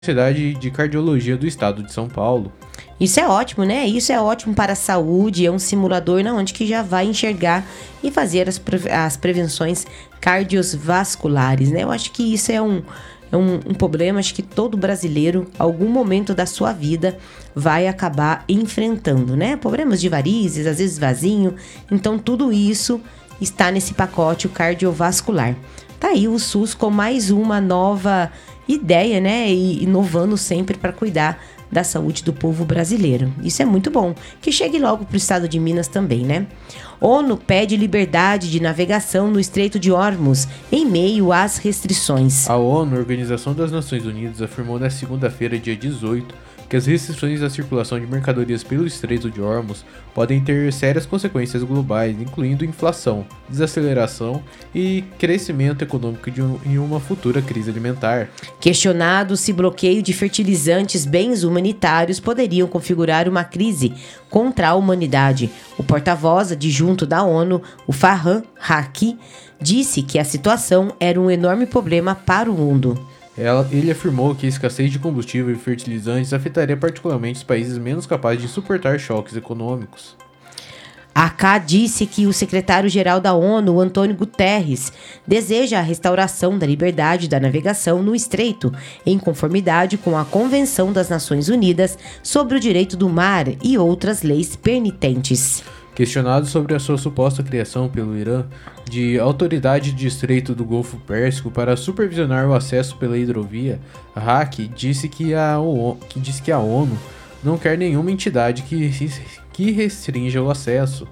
Sociedade de Cardiologia do Estado de São Paulo. Isso é ótimo, né? Isso é ótimo para a saúde, é um simulador onde que já vai enxergar e fazer as prevenções cardiovasculares, né? Eu acho que isso é um problema, acho que todo brasileiro, algum momento da sua vida, vai acabar enfrentando, né? Problemas de varizes, às vezes vasinho, então tudo isso está nesse pacote, o cardiovascular. Tá aí o SUS com mais uma nova ideia, né? E inovando sempre para cuidar da saúde do povo brasileiro. Isso é muito bom. Que chegue logo para o estado de Minas também, né? ONU pede liberdade de navegação no Estreito de Hormuz em meio às restrições. A ONU, Organização das Nações Unidas, afirmou nesta segunda-feira, dia 18, que as restrições à circulação de mercadorias pelo Estreito de Hormuz podem ter sérias consequências globais, incluindo inflação, desaceleração e crescimento econômico em uma futura crise alimentar. Questionado se bloqueio de fertilizantes, bens humanitários poderiam configurar uma crise contra a humanidade. O porta-voz adjunto da ONU, o Farhan Haq, disse que a situação era um enorme problema para o mundo. Ele afirmou que a escassez de combustível e fertilizantes afetaria particularmente os países menos capazes de suportar choques econômicos. A AK disse que o secretário-geral da ONU, Antônio Guterres, deseja a restauração da liberdade da navegação no Estreito, em conformidade com a Convenção das Nações Unidas sobre o Direito do Mar e outras leis permitentes. Questionado sobre a sua suposta criação pelo Irã de autoridade de Estreito do Golfo Pérsico para supervisionar o acesso pela hidrovia, Haq disse que a ONU não quer nenhuma entidade que restrinja o acesso.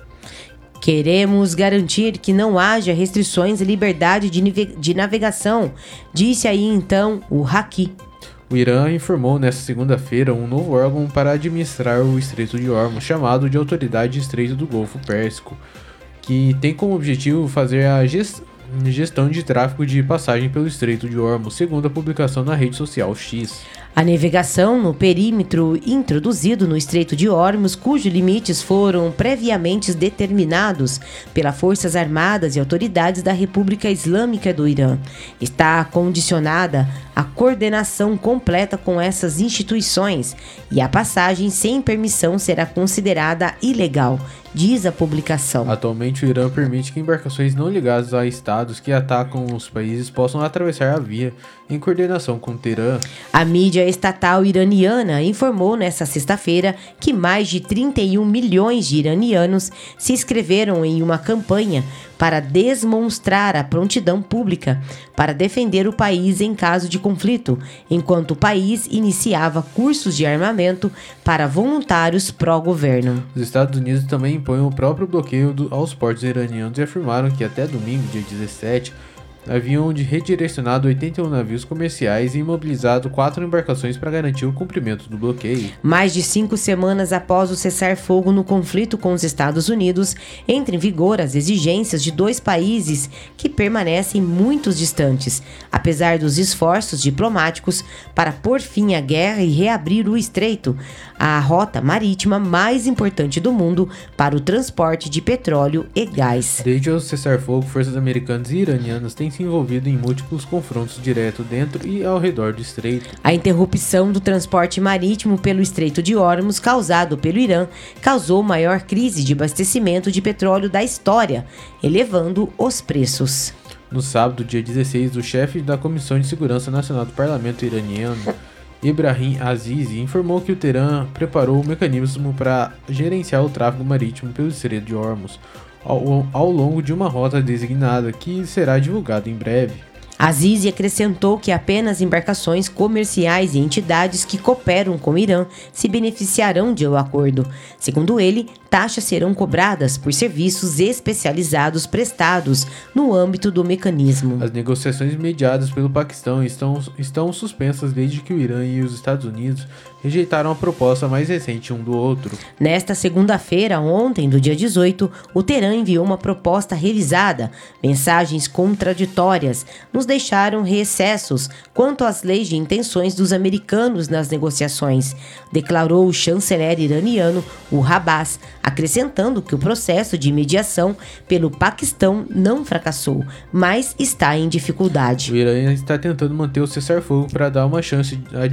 Queremos garantir que não haja restrições à liberdade de navegação, disse aí então o Haq. O Irã informou nesta segunda-feira um novo órgão para administrar o Estreito de Hormuz, chamado de Autoridade de Estreito do Golfo Pérsico, que tem como objetivo fazer a gestão de tráfego de passagem pelo Estreito de Hormuz, segundo a publicação na rede social X. A navegação no perímetro introduzido no Estreito de Hormuz, cujos limites foram previamente determinados pelas Forças Armadas e autoridades da República Islâmica do Irã, está condicionada à coordenação completa com essas instituições e a passagem sem permissão será considerada ilegal, diz a publicação. Atualmente, o Irã permite que embarcações não ligadas a estados que atacam os países possam atravessar a via em coordenação com Teherã. A mídia estatal iraniana informou nesta sexta-feira que mais de 31 milhões de iranianos se inscreveram em uma campanha para demonstrar a prontidão pública para defender o país em caso de conflito, enquanto o país iniciava cursos de armamento para voluntários pró-governo. Os Estados Unidos também impõem o próprio bloqueio aos portos iranianos e afirmaram que até domingo, dia 17, haviam redirecionado 81 navios comerciais e imobilizado 4 embarcações para garantir o cumprimento do bloqueio. Mais de 5 semanas após o cessar-fogo no conflito com os Estados Unidos, entram em vigor as exigências de 2 países que permanecem muito distantes, apesar dos esforços diplomáticos para pôr fim à guerra e reabrir o estreito, a rota marítima mais importante do mundo para o transporte de petróleo e gás. Desde o cessar-fogo, forças americanas e iranianas têm se envolvido em múltiplos confrontos direto dentro e ao redor do estreito. A interrupção do transporte marítimo pelo Estreito de Hormuz, causado pelo Irã, causou a maior crise de abastecimento de petróleo da história, elevando os preços. No sábado, dia 16, o chefe da Comissão de Segurança Nacional do Parlamento iraniano, Ebrahim Azizi, informou que o Teherã preparou um mecanismo para gerenciar o tráfego marítimo pelo Estreito de Hormuz ao longo de uma rota designada que será divulgada em breve. Azizi acrescentou que apenas embarcações comerciais e entidades que cooperam com o Irã se beneficiarão do acordo. Segundo ele, taxas serão cobradas por serviços especializados prestados no âmbito do mecanismo. As negociações mediadas pelo Paquistão estão suspensas desde que o Irã e os Estados Unidos rejeitaram a proposta mais recente um do outro. Nesta segunda-feira, ontem, do dia 18, o Teherã enviou uma proposta revisada, mensagens contraditórias, nos deixaram recessos quanto às leis de intenções dos americanos nas negociações, declarou o chanceler iraniano, o Abbas, acrescentando que o processo de mediação pelo Paquistão não fracassou, mas está em dificuldade. O Irã está tentando manter o cessar-fogo para dar uma chance